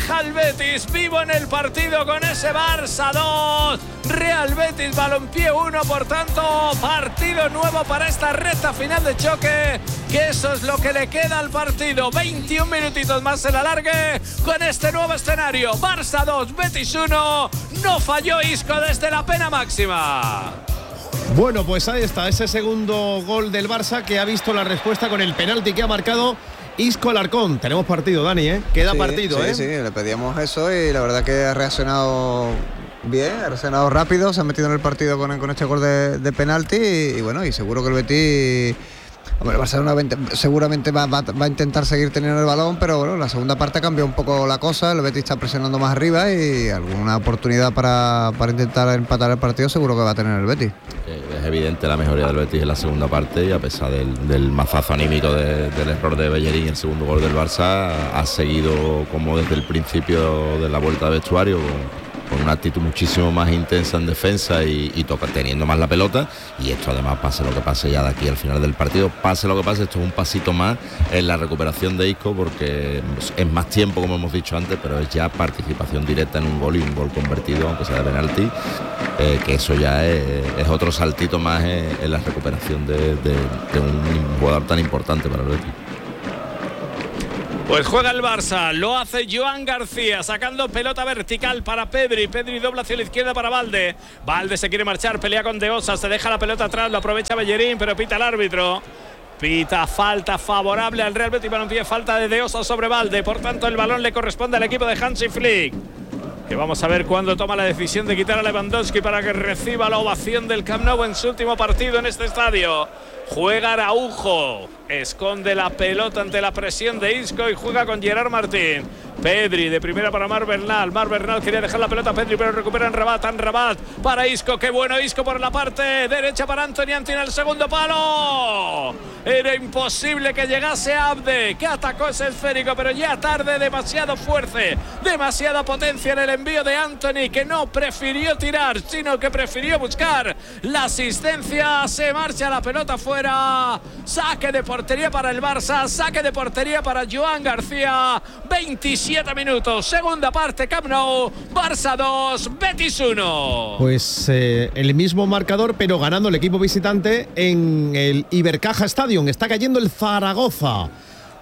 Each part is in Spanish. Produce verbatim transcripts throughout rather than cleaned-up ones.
deja al Betis vivo en el partido con ese Barça dos, Real Betis Balompié uno. Por tanto, partido nuevo para esta recta final de choque, que eso es lo que le queda al partido. veintiún minutitos más se la alargue con este nuevo escenario. Barça dos, Betis uno. No falló Isco desde la pena máxima. Bueno, pues ahí está ese segundo gol del Barça, que ha visto la respuesta con el penalti que ha marcado Isco Alarcón. Tenemos partido, Dani, ¿eh? Queda sí, partido, sí, ¿eh? Sí, le pedíamos eso y la verdad que ha reaccionado bien, ha reaccionado rápido, se ha metido en el partido con, con este gol de, de penalti y, y bueno, y seguro que el Betis... Hombre, el Barcelona seguramente va, va, va a intentar seguir teniendo el balón, pero bueno, la segunda parte cambió un poco la cosa, el Betis está presionando más arriba y alguna oportunidad para, para intentar empatar el partido seguro que va a tener el Betis. Es evidente la mejoría del Betis en la segunda parte y a pesar del, del mazazo anímico de, del error de Bellerín, el segundo gol del Barça, ha seguido como desde el principio de la vuelta de vestuario, con, con una actitud muchísimo más intensa en defensa y, y toca, teniendo más la pelota, y esto además pase lo que pase ya de aquí al final del partido, pase lo que pase, esto es un pasito más en la recuperación de Isco, porque es más tiempo, como hemos dicho antes, pero es ya participación directa en un gol y un gol convertido, aunque sea de penalti, eh, que eso ya es, es otro saltito más en, en la recuperación de, de, de un jugador tan importante para el Betis. Pues juega el Barça, lo hace Joan García, sacando pelota vertical para Pedri. Pedri dobla hacia la izquierda para Valde. Valde se quiere marchar, pelea con De Osa, se deja la pelota atrás, lo aprovecha Bellerín, pero pita el árbitro. Pita falta favorable al Real Betis Balompié, falta de De Osa sobre Valde. Por tanto, el balón le corresponde al equipo de Hansi Flick, que vamos a ver cuándo toma la decisión de quitar a Lewandowski para que reciba la ovación del Camp Nou en su último partido en este estadio. Juega Araujo, esconde la pelota ante la presión de Isco y juega con Gerard Martín. Pedri de primera para Marc Bernal. Marc Bernal quería dejar la pelota a Pedri, pero recupera en Rabat. En Rabat para Isco. Qué bueno Isco por la parte derecha para Anthony. Anthony en el segundo palo. Era imposible que llegase Abde, que atacó ese esférico, pero ya tarde. Demasiado fuerza, demasiada potencia en el envío de Anthony, que no prefirió tirar, sino que prefirió buscar la asistencia. Se marcha la pelota fuera. Saque de portería para el Barça. Saque de portería para Joan García. veintisiete minutos, segunda parte, Camp Nou, Barça dos, Betis uno. Pues eh, el mismo marcador, pero ganando el equipo visitante en el Ibercaja Stadium. Está cayendo el Zaragoza,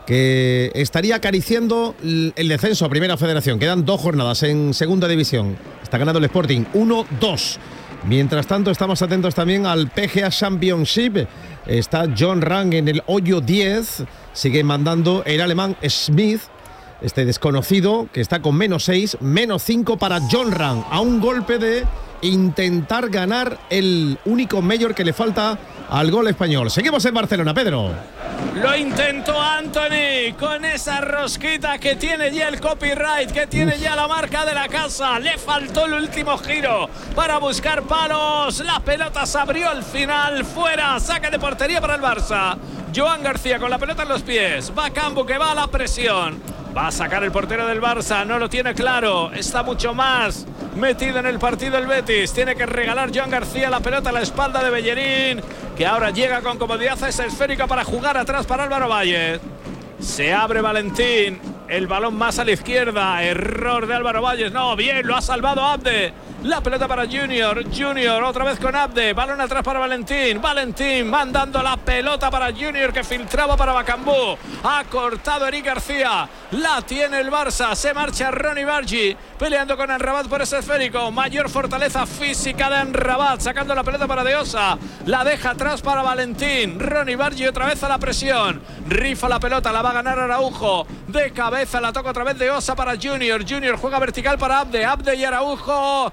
que estaría acariciando el descenso a Primera Federación. Quedan dos jornadas en Segunda División. Está ganando el Sporting uno dos. Mientras tanto, estamos atentos también al P G A Championship. Está John Ram en el hoyo diez. Sigue mandando el alemán Smith, este desconocido, que está con menos seis, menos cinco para John Ram, a un golpe de intentar ganar el único mayor que le falta al gol español. Seguimos en Barcelona, Pedro. Lo intentó Anthony con esa rosquita que tiene ya el copyright, que tiene Uf. ya la marca de la casa. Le faltó el último giro para buscar palos. La pelota se abrió al final, fuera. Saque de portería para el Barça. Joan García con la pelota en los pies. Va Cambu, que va a la presión. Va a sacar el portero del Barça, no lo tiene claro. Está mucho más metido en el partido el Betis. Tiene que regalar Joan García la pelota a la espalda de Bellerín, que ahora llega con comodidad a esa esférica para jugar atrás para Álvaro Valles. Se abre Valentín, el balón más a la izquierda. Error de Álvaro Valles. No, bien, lo ha salvado Abde. La pelota para Junior. Junior otra vez con Abde. Balón atrás para Valentín. Valentín mandando la pelota para Junior, que filtraba para Bacambú. Ha cortado Eric García. La tiene el Barça. Se marcha Ronny Bargi peleando con Amrabat por ese esférico. Mayor fortaleza física de Amrabat, sacando la pelota para De Osa. La deja atrás para Valentín. Ronny Bargi otra vez a la presión. Rifa la pelota, la va a ganar Araujo. De cabeza la toca otra vez De Osa para Junior. Junior juega vertical para Abde. Abde y Araujo.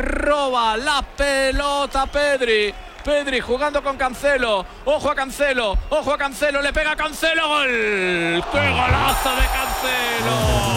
Roba la pelota Pedri. Pedri jugando con Cancelo. Ojo a Cancelo. Ojo a Cancelo. Le pega a Cancelo. ¡Gol! ¡Qué golazo de Cancelo!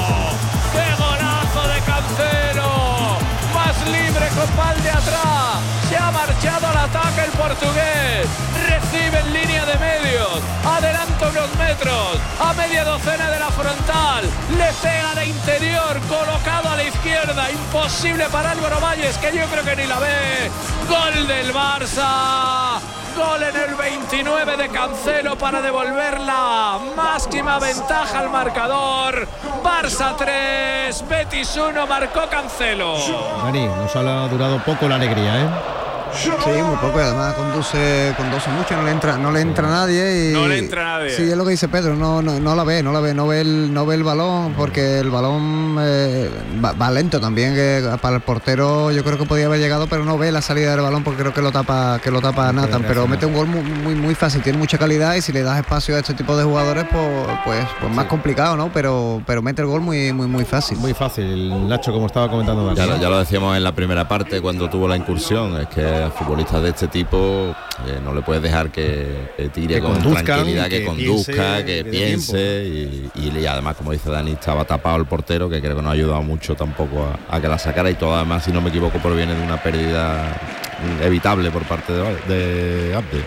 ¡Qué golazo de Cancelo! Más libre con Valde atrás. Se ha marchado al ataque el portugués. Recibe en línea de medios. Adelanta unos metros. A media docena de la frontal. Le pega de interior. Colocado a la izquierda. Imposible para Álvaro Valles, que yo creo que ni la ve. Gol del Barça. Gol en el veintinueve de Cancelo para devolver la máxima ventaja al marcador. Barça tres, Betis uno, marcó Cancelo. Dani, nos ha durado poco la alegría, ¿eh? Sí, muy poco, y además conduce, conduce mucho, no le entra, no le entra nadie y no le entra nadie. Sí, es lo que dice Pedro, no, no, no la ve, no la ve, no ve el, no ve el balón, porque el balón eh, va, va lento también, que para el portero yo creo que podía haber llegado, pero no ve la salida del balón porque creo que lo tapa, que lo tapa Nathan, pero mete un gol muy, muy, muy fácil, tiene mucha calidad y si le das espacio a este tipo de jugadores, pues, pues, pues más sí. complicado, ¿no? Pero, pero mete el gol muy, muy, muy fácil. Muy fácil, Nacho, como estaba comentando Dani. Ya, ya lo decíamos en la primera parte cuando tuvo la incursión, es que futbolistas de este tipo eh, no le puedes dejar que, que tire que con tranquilidad, que, que conduzca, piense, que piense y, y, y además, como dice Dani, estaba tapado el portero, que creo que no ha ayudado mucho tampoco a, a que la sacara, y todo además, si no me equivoco, proviene de una pérdida evitable por parte de, de Abde.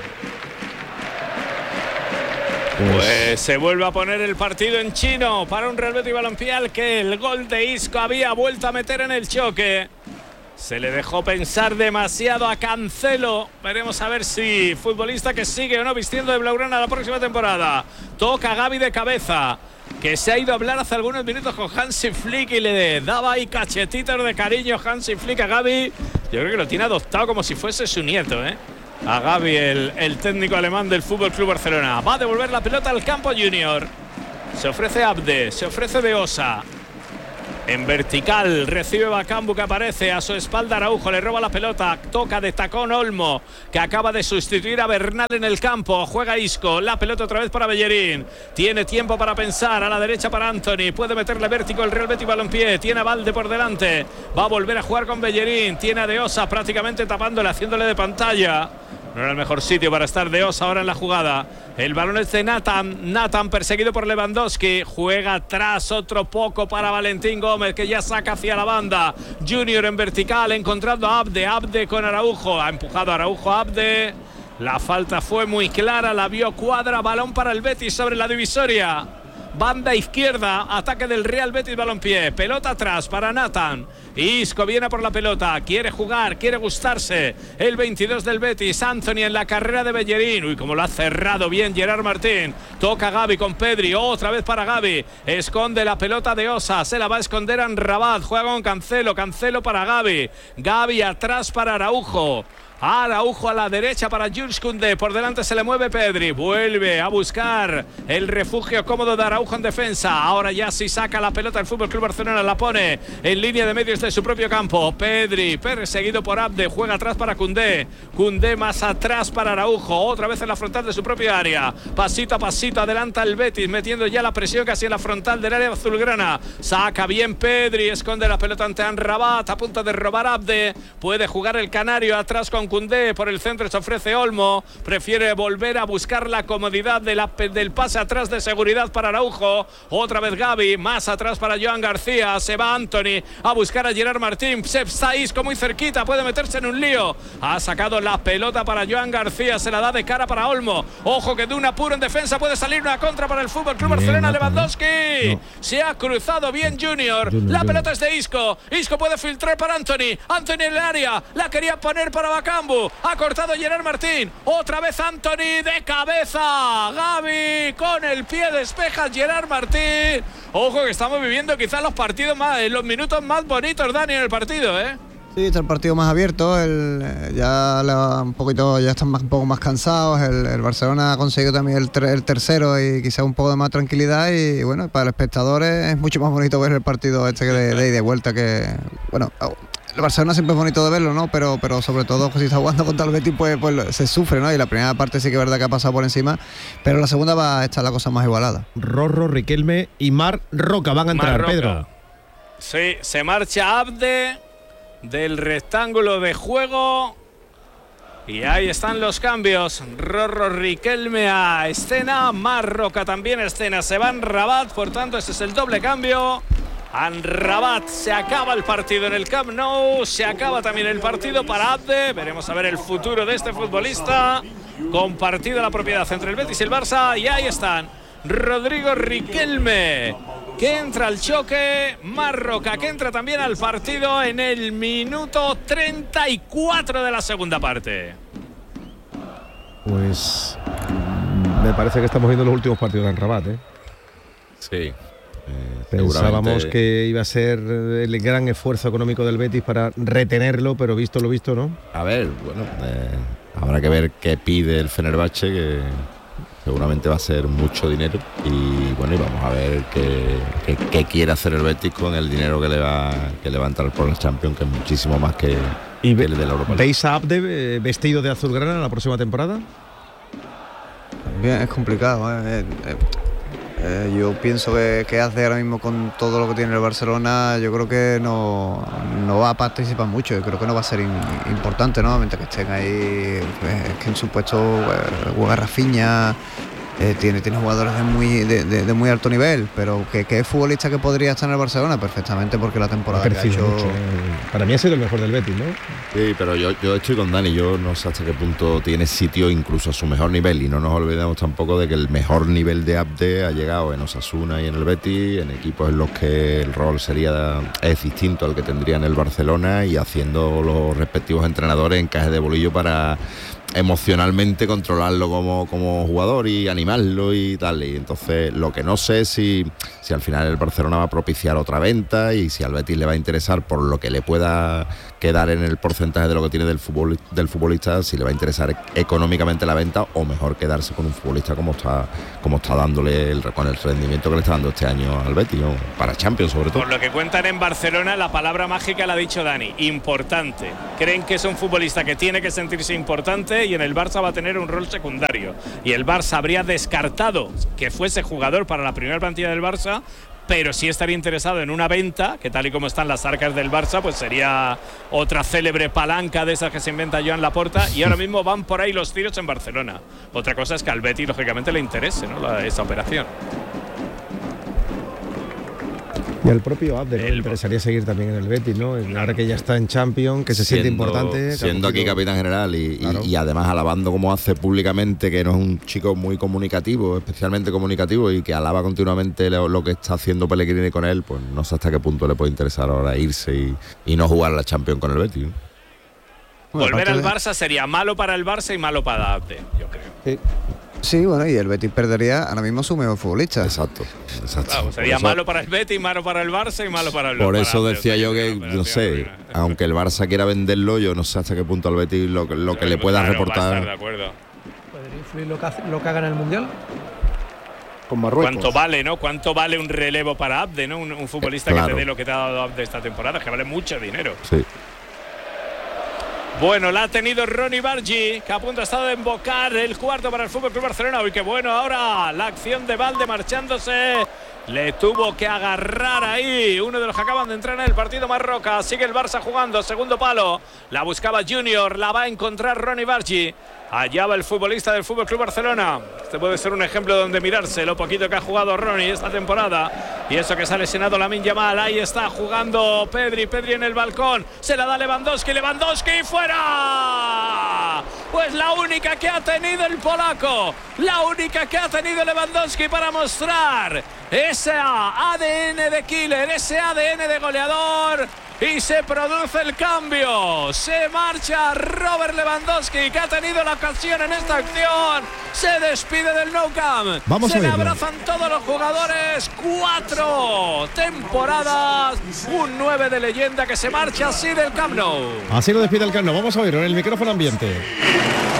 Pues se vuelve a poner el partido en chino para un Real Betis Balompié al que el gol de Isco había vuelto a meter en el choque. Se le dejó pensar demasiado a Cancelo. Veremos a ver si futbolista que sigue o no vistiendo de blaugrana la próxima temporada. Toca a Gavi de cabeza, que se ha ido a hablar hace algunos minutos con Hansi Flick y le daba ahí cachetitos de cariño Hansi Flick a Gavi. Yo creo que lo tiene adoptado como si fuese su nieto, ¿eh? A Gavi, el, el técnico alemán del Fútbol Club Barcelona. Va a devolver la pelota al campo Junior. Se ofrece Abde, se ofrece De Osa. En vertical recibe Bakambu, que aparece a su espalda. Araujo le roba la pelota, toca de tacón Olmo, que acaba de sustituir a Bernal en el campo. Juega Isco, la pelota otra vez para Bellerín. Tiene tiempo para pensar, a la derecha para Anthony. Puede meterle vértigo el Real Betis Balompié. Tiene a Valde por delante, va a volver a jugar con Bellerín. Tiene a De Osa prácticamente tapándole, haciéndole de pantalla. No era el mejor sitio para estar De Osa ahora en la jugada. El balón es de Nathan. Nathan perseguido por Lewandowski. Juega atrás otro poco para Valentín Gómez, que ya saca hacia la banda. Junior en vertical encontrando a Abde. Abde con Araujo. Ha empujado a Araujo a Abde. La falta fue muy clara. La vio Cuadra. Balón para el Betis sobre la divisoria. Banda izquierda, ataque del Real Betis Balompié. Pelota atrás para Nathan. Isco viene por la pelota, quiere jugar, quiere gustarse. El veintidós del Betis, Anthony en la carrera de Bellerín. Uy, como lo ha cerrado bien Gerard Martín. Toca Gavi con Pedri, otra vez para Gavi. Esconde la pelota de Osa, se la va a esconder en Rabat. Juega con Cancelo, Cancelo para Gavi. Gavi atrás para Araujo. Araujo a la derecha para Jules Koundé. Por delante se le mueve Pedri. Vuelve a buscar el refugio cómodo de Araujo en defensa. Ahora ya sí saca la pelota el F C Barcelona. La pone en línea de medios de su propio campo. Pedri, perseguido por Abde. Juega atrás para Koundé. Koundé más atrás para Araujo. Otra vez en la frontal de su propia área. Pasito a pasito adelanta el Betis, metiendo ya la presión casi en la frontal del área azulgrana. Saca bien Pedri. Esconde la pelota ante Amrabat. A punto de robar Abde. Puede jugar el canario atrás con Koundé, por el centro se ofrece Olmo, prefiere volver a buscar la comodidad de la, del pase atrás de seguridad para Araujo. Otra vez Gavi, más atrás para Joan García. Se va Anthony a buscar a Gerard Martín. Se está Isco muy cerquita, puede meterse en un lío. Ha sacado la pelota para Joan García, se la da de cara para Olmo. Ojo que de un apuro en defensa puede salir una contra para el F C Barcelona. Lewandowski no. Se ha cruzado bien Junior, Junior la Junior. Pelota es de Isco. Isco puede filtrar para Anthony. Anthony en el área, la quería poner para Bacán. Ha cortado Gerard Martín. Otra vez Anthony de cabeza. Gavi con el pie despeja Gerard Martín. Ojo que estamos viviendo quizás los partidos más, los minutos más bonitos, Dani, en el partido, ¿eh? Sí, está el partido más abierto. El, ya la, un poquito, ya están más, un poco más cansados. El, el Barcelona ha conseguido también el, el tercero y quizás un poco de más tranquilidad. Y bueno, para el espectador es mucho más bonito ver el partido este que de, de ida y de vuelta. Que bueno. El Barcelona siempre es bonito de verlo, ¿no? Pero, pero sobre todo si está jugando contra el Betis, pues, pues se sufre, ¿no? Y la primera parte sí que es verdad que ha pasado por encima, pero la segunda va a estar la cosa más igualada. Rorro, Riquelme y Marc Roca van a entrar, Pedro. Sí, se marcha Abde del rectángulo de juego. Y ahí están los cambios. Rorro, Riquelme a escena, Marc Roca también a escena. Se va en Rabat, por tanto ese es el doble cambio. Amrabat, se acaba el partido en el Camp Nou, se acaba también el partido para Abde. Veremos a ver el futuro de este futbolista. Compartida la propiedad entre el Betis y el Barça. Y ahí están Rodrigo Riquelme, que entra al choque. Marc Roca, que entra también al partido en el minuto treinta y cuatro de la segunda parte. Pues me parece que estamos viendo los últimos partidos de Rabat, ¿eh? Sí. Eh, Pensábamos que iba a ser el gran esfuerzo económico del Betis para retenerlo, pero visto lo visto, ¿no? A ver, bueno, eh, habrá que ver qué pide el Fenerbahce, que seguramente va a ser mucho dinero, y bueno, y vamos a ver qué, qué, qué quiere hacer el Betis con el dinero que le va que le va a entrar por la Champions, que es muchísimo más que, ¿Y que el de la Europa League. ¿Veis a Abde eh, vestido de azulgrana la próxima temporada? Bien, es complicado, ¿eh? Eh, eh, eh, yo pienso que, que hace ahora mismo con todo lo que tiene el Barcelona, yo creo que no, no va a participar mucho, yo creo que no va a ser in, importante, ¿no? Mientras que estén ahí, pues, es que en su puesto eh, juega Rafinha, eh, tiene, tiene jugadores de muy, de, de, de muy alto nivel, pero que, que es futbolista que podría estar en el Barcelona perfectamente, porque la temporada ha que ha hecho... mucho, eh. Para mí ha sido el mejor del Betis, ¿no? Sí, pero yo, yo estoy con Dani, yo no sé hasta qué punto tiene sitio incluso a su mejor nivel, y no nos olvidemos tampoco de que el mejor nivel de Abde ha llegado en Osasuna y en el Betis, en equipos en los que el rol sería es distinto al que tendría en el Barcelona, y haciendo los respectivos entrenadores encaje de bolillo para emocionalmente controlarlo como, como jugador y animarlo y tal. Y entonces lo que no sé es si, si al final el Barcelona va a propiciar otra venta, y si al Betis le va a interesar por lo que le pueda quedar en el porcentaje de lo que tiene del fútbol, del futbolista, si le va a interesar económicamente la venta, o mejor quedarse con un futbolista como está como está dándole el, con el rendimiento que le está dando este año al Betis, ¿no? Para Champions sobre todo. Por lo que cuentan en Barcelona, la palabra mágica la ha dicho Dani, importante. Creen que es un futbolista que tiene que sentirse importante, y en el Barça va a tener un rol secundario, y el Barça habría descartado que fuese jugador para la primera plantilla del Barça, pero sí estaría interesado en una venta, que tal y como están las arcas del Barça, pues sería otra célebre palanca de esas que se inventa Joan Laporta, y ahora mismo van por ahí los tiros en Barcelona. Otra cosa es que al Betis lógicamente le interese, ¿no?, la, esa operación. Y al propio Abde, ¿no? Le interesaría seguir también en el Betis, ¿no? Ahora que ya está en Champions, que se siendo, siente importante. Siendo aquí capitán general y, claro. y, y además alabando como hace públicamente, que no es un chico muy comunicativo, especialmente comunicativo, y que alaba continuamente lo, lo que está haciendo Pellegrini con él, pues no sé hasta qué punto le puede interesar ahora irse y, y no jugar la Champions con el Betis, ¿no? Bueno, volver al Barça sería malo para el Barça y malo para Abde, yo creo. Sí. Sí, bueno, y el Betis perdería ahora mismo su mejor futbolista. Exacto, exacto. Claro, sería eso, malo para el Betis, malo para el Barça y malo para el Barça. Por eso decía yo que, no sé, aunque el Barça quiera venderlo, yo no sé hasta qué punto al Betis lo, lo que le pueda claro, reportar. Va a estar de acuerdo. ¿Podría influir lo que, hace, lo que haga en el Mundial? Con Marruecos. ¿Cuánto vale, no? ¿Cuánto vale un relevo para Abde, no? Un, un futbolista claro. que te dé lo que te ha dado Abde esta temporada, que vale mucho dinero. Sí. Bueno, la ha tenido Ronny Bargi, que a punto ha estado de embocar el cuarto para el F C Barcelona. Uy, qué bueno ahora la acción de Valde marchándose. Le tuvo que agarrar ahí uno de los que acaban de entrar en el partido, Marroca. Sigue el Barça jugando, segundo palo. La buscaba Junior, la va a encontrar Ronny Bargi. Allá va el futbolista del F C Barcelona. Este puede ser un ejemplo donde mirarse lo poquito que ha jugado Ronny esta temporada. Y eso que se ha lesionado Lamine Yamal. Ahí está jugando Pedri. Pedri en el balcón. Se la da Lewandowski. Lewandowski fuera. Pues la única que ha tenido el polaco. La única que ha tenido Lewandowski para mostrar ese A D N de killer, ese A D N de goleador. Y se produce el cambio. Se marcha Robert Lewandowski, que ha tenido la ocasión en esta acción. Se despide del Nou Camp. Vamos se a le verlo. abrazan todos los jugadores. Cuatro temporadas. Un nueve de leyenda que se marcha así del Camp Nou. Así lo despide el Camp Nou. Vamos a verlo en el micrófono ambiente.